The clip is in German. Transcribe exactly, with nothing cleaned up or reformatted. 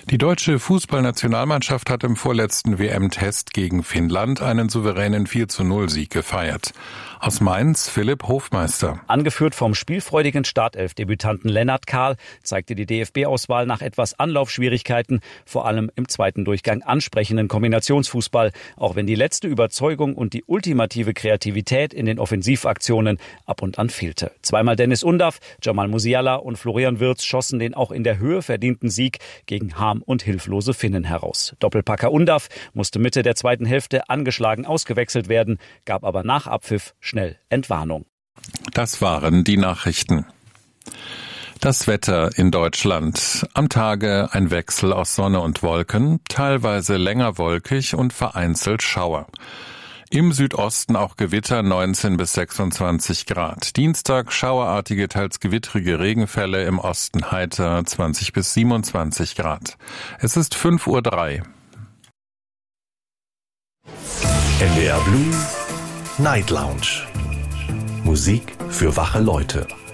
Die deutsche Fußballnationalmannschaft hat im vorletzten W M-Test gegen Finnland einen souveränen vier zu null Sieg gefeiert. Aus Mainz Philipp Hofmeister. Angeführt vom spielfreudigen Startelf-Debütanten Lennart Kahl zeigte die D F B-Auswahl nach etwas Anlaufschwierigkeiten vor allem im zweiten Durchgang ansprechenden Kombinationsfußball, auch wenn die letzte Überzeugung und die ultimative Kreativität in den Offensivaktionen ab und an fehlte. Zweimal Dennis Undaff, Jamal Musiala und Florian Wirtz schossen den auch in der Höhe verdienten Sieg gegen Harm und hilflose Finnen heraus. Doppelpacker Undaff musste Mitte der zweiten Hälfte angeschlagen ausgewechselt werden, gab aber nach Abpfiff schnell Entwarnung. Das waren die Nachrichten. Das Wetter in Deutschland. Am Tage ein Wechsel aus Sonne und Wolken, teilweise länger wolkig und vereinzelt Schauer. Im Südosten auch Gewitter, neunzehn bis sechsundzwanzig Grad. Dienstag schauerartige, teils gewittrige Regenfälle, im Osten heiter, zwanzig bis siebenundzwanzig Grad. Es ist fünf Uhr drei. N D R Blue Night Lounge. Musik für wache Leute.